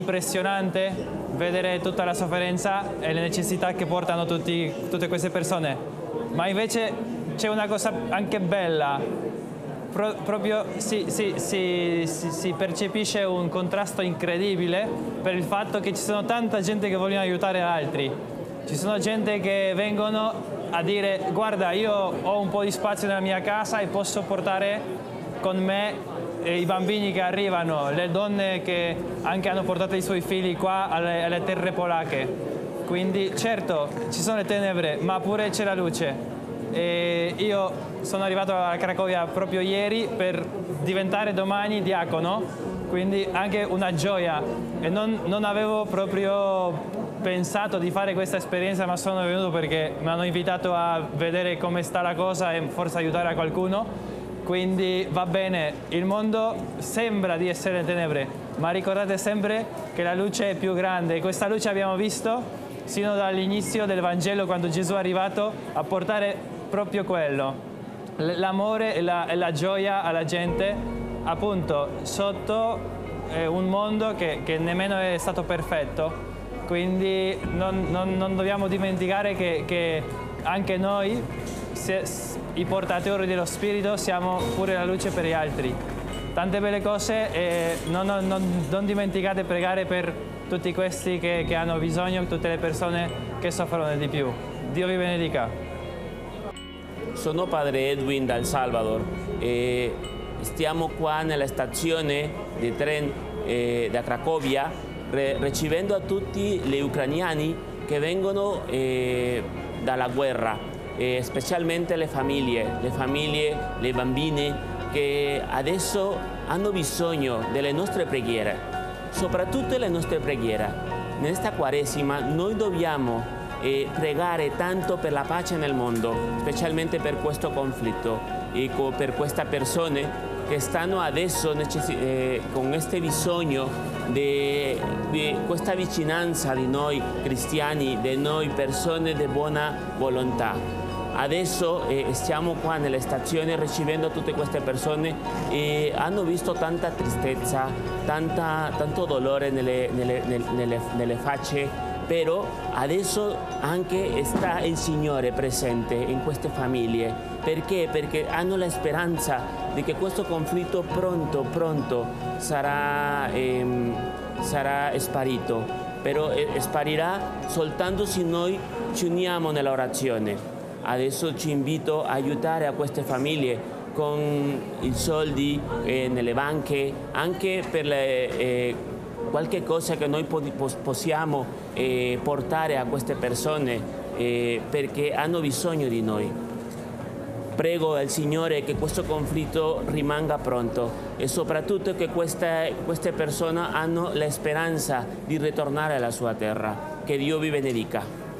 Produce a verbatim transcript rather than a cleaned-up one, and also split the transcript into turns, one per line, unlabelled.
Impressionante vedere tutta la sofferenza e le necessità che portano tutti, tutte queste persone, ma invece c'è una cosa anche bella, Pro, proprio si, si, si, si, si percepisce un contrasto incredibile per il fatto che ci sono tanta gente che vogliono aiutare altri, ci sono gente che vengono a dire guarda io ho un po' di spazio nella mia casa e posso portare con me i bambini che arrivano, le donne che anche hanno portato i suoi figli qua alle, alle terre polacche. Quindi certo ci sono le tenebre, ma pure c'è la luce. E io sono arrivato a Cracovia proprio ieri per diventare domani diacono, quindi anche una gioia. E non, non avevo proprio pensato di fare questa esperienza, ma sono venuto perché mi hanno invitato a vedere come sta la cosa e forse aiutare a qualcuno. Quindi va bene, il mondo sembra di essere in tenebre, ma ricordate sempre che la luce è più grande. E questa luce abbiamo visto sino dall'inizio del Vangelo, quando Gesù è arrivato a portare proprio quello, l'amore e la, e la gioia alla gente, appunto sotto eh, un mondo che, che nemmeno è stato perfetto. Quindi non, non, non dobbiamo dimenticare che, che anche noi, se, i portatori dello Spirito, siamo pure la luce per gli altri. Tante belle cose e non, non, non, non dimenticate pregare per tutti questi che, che hanno bisogno, tutte le persone che soffrono di più. Dio vi benedica.
Sono padre Edwin dal Salvador e stiamo qua nella stazione di treno eh, da Cracovia re, ricevendo a tutti gli ucrainiani che vengono eh, dalla guerra. E specialmente le famiglie, le famiglie, le bambine che adesso hanno bisogno delle nostre preghiere, soprattutto le nostre preghiere. Nesta Quaresima noi dobbiamo eh, pregare tanto per la pace nel mondo, specialmente per questo conflitto e per queste persone che stanno adesso eh, con questo bisogno di, di questa vicinanza di noi cristiani, di noi persone di buona volontà. Adesso eh, siamo qua nelle stazioni ricevendo tutte queste persone e hanno visto tanta tristezza, tanta, tanto dolore nelle, nelle, nelle, nelle facce, però adesso anche sta il Signore presente in queste famiglie. Perché? Perché hanno la speranza di che questo conflitto pronto, pronto sarà, ehm, sarà sparito, però eh, sparirà soltanto se noi ci uniamo nell'orazione. Adesso ci invito a aiutare a queste famiglie con i soldi eh, nelle banche, anche per le, eh, qualche cosa che noi possiamo eh, portare a queste persone eh, perché hanno bisogno di noi. Prego al Signore che questo conflitto rimanga pronto e soprattutto che queste, queste persone hanno la speranza di ritornare alla sua terra. Che Dio vi benedica.